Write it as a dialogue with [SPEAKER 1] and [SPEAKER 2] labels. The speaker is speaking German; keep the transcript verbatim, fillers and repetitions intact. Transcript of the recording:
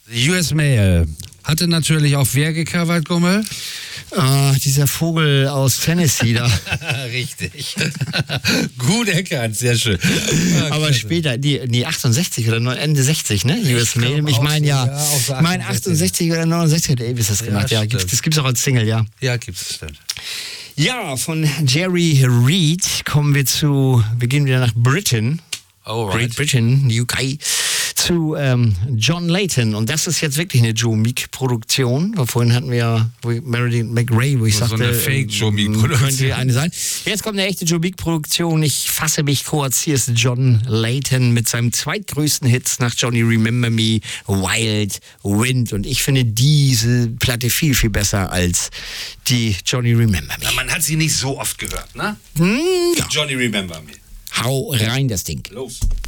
[SPEAKER 1] U S Mail hatte natürlich auch wer gecovert, Gummel?
[SPEAKER 2] Ah, dieser Vogel aus Tennessee da.
[SPEAKER 1] Richtig. Gut erkannt, sehr schön. Ja,
[SPEAKER 2] aber
[SPEAKER 1] klasse.
[SPEAKER 2] später, die, die achtundsechzig oder Ende sechzig, ne? U S Mail. Ich meine ja,
[SPEAKER 1] ja auch so
[SPEAKER 2] ich meine achtundsechzig oder neunundsechzig hat Elvis das gemacht. Ja,
[SPEAKER 1] stimmt.
[SPEAKER 2] das gibt's auch als Single, ja.
[SPEAKER 1] Ja, gibt's, stimmt.
[SPEAKER 2] Ja, von Jerry Reed kommen wir zu, wir gehen wieder nach Britain.
[SPEAKER 1] Alright.
[SPEAKER 2] Great Britain, U K, zu ähm, John Layton. Und das ist jetzt wirklich eine Joe Meek-Produktion. Vorhin hatten wir ja Meredith McRae, wo ich
[SPEAKER 1] So
[SPEAKER 2] sagte,
[SPEAKER 1] eine Fake-Joe Meek-Produktion.
[SPEAKER 2] könnte eine sein. Jetzt kommt eine echte Joe Meek-Produktion. Ich fasse mich kurz. Hier ist John Layton mit seinem zweitgrößten Hits nach Johnny Remember Me, Wild Wind. Und ich finde diese Platte viel, viel besser als die Johnny Remember Me.
[SPEAKER 1] Na, man hat sie nicht so oft gehört, ne?
[SPEAKER 2] Hm, ja.
[SPEAKER 1] Johnny Remember Me.
[SPEAKER 2] Hau rein, das Ding.
[SPEAKER 1] Los.